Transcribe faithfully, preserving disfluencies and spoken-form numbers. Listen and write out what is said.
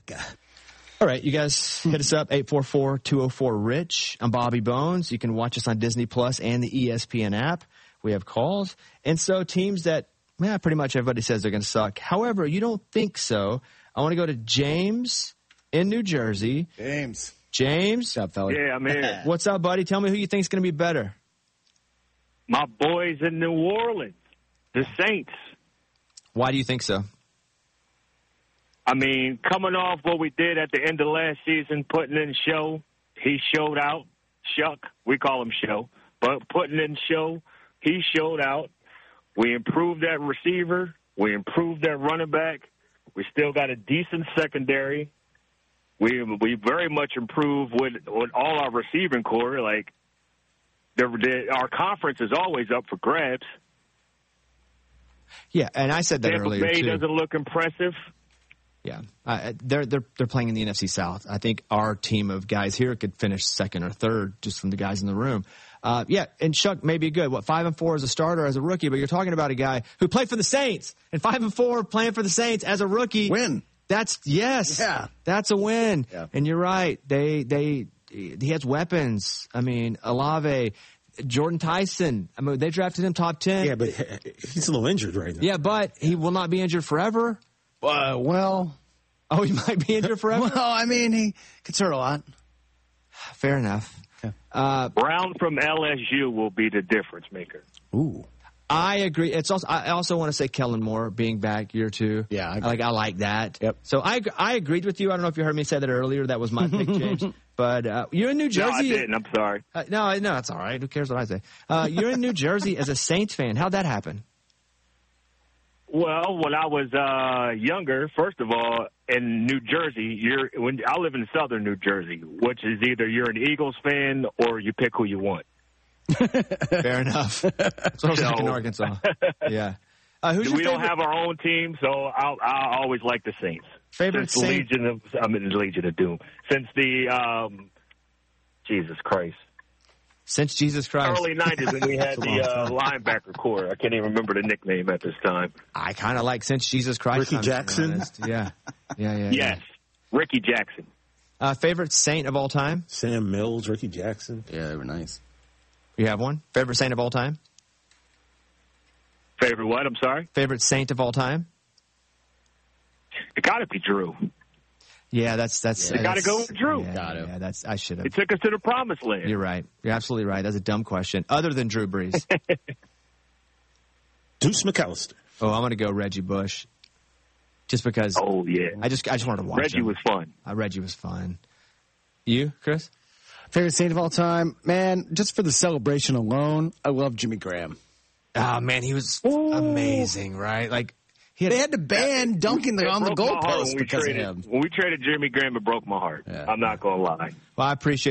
guy. All right, you guys hit us up, eight four four, two oh four, RICH. I'm Bobby Bones. You can watch us on Disney Plus and the E S P N app. We have calls. And so teams that, yeah, pretty much everybody says they're going to suck. However, you don't think so. I want to go to James in New Jersey. James. James. What's up, fella? Yeah, I'm here. What's up, buddy? Tell me who you think is going to be better. My boys in New Orleans, the Saints. Why do you think so? I mean, coming off what we did at the end of last season, putting in show, he showed out. Shuck, we call him show. But putting in show, he showed out. We improved that receiver. We improved that running back. We still got a decent secondary. We we very much improved with, with all our receiving core. Like, the, the, our conference is always up for grabs. Yeah, and I said that Tampa earlier, Bay too. doesn't look impressive. Yeah, uh, they're they're they're playing in the N F C South. I think our team of guys here could finish second or third, just from the guys in the room. Uh, yeah, and Chuck may be good. What, five and four as a starter as a rookie? But you're talking about a guy who played for the Saints, and five and four playing for the Saints as a rookie. Win. That's yes. Yeah, that's a win. Yeah. And you're right. They they he has weapons. I mean, Olave, Jordan Tyson. I mean, they drafted him top ten. Yeah, but he's a little injured right now. Yeah, but he will not be injured forever. Uh, well, oh, he might be injured forever. well, I mean, he gets hurt a lot. Fair enough. Okay. Uh, Brown from L S U will be the difference maker. Ooh, I agree. It's also. I also want to say Kellen Moore being back year two. Yeah, I I like. I like that. Yep. So I I agreed with you. I don't know if you heard me say that earlier. That was my pick, James. But uh, you're in New Jersey. No, I didn't. I'm sorry. Uh, no, no, it's all right. Who cares what I say? Uh, you're in New Jersey as a Saints fan. How'd that happen? Well, when I was uh, younger, first of all, in New Jersey, you're when I live in southern New Jersey, which is either you're an Eagles fan or you pick who you want. Fair enough. That's what I was So- like in Arkansas. Yeah. Uh, who's we your don't favorite, have our own team, so I I always like the Saints. favorite Since Saint? Legion of I mean Legion of Doom. Since the um, Jesus Christ. Since Jesus Christ. Early nineties when we had the uh, linebacker core. I can't even remember the nickname at this time. I kind of like Since Jesus Christ. Ricky I'm to be Jackson? honest. Yeah. Yeah, yeah. Yes, Ricky Jackson. Yeah. Uh, favorite Saint of all time? Sam Mills, Ricky Jackson. Yeah, they were nice. You have one? Favorite Saint of all time? Favorite what? I'm sorry? Favorite Saint of all time? It got to be Drew. Yeah, that's that's. You gotta that's- go with Drew. Yeah, Gotta. yeah, that's. I should It have. took us to the promised land. You're right. You're absolutely right. That's a dumb question. Other than Drew Brees. Deuce McAllister. Oh, I'm gonna go Reggie Bush. Just because Oh, yeah. I just I just wanted to watch Reggie him. was fun. Uh, Reggie was fun. You, Chris? favorite Saint of all time, man. Just for the celebration alone, I love Jimmy Graham. Oh man, he was amazing, right? Like he had, They had to ban dunking It on the broke my heart goalpost when we because traded, of him. When we traded Jimmy Graham, it broke my heart. Yeah. I'm not going to lie. well, I appreciate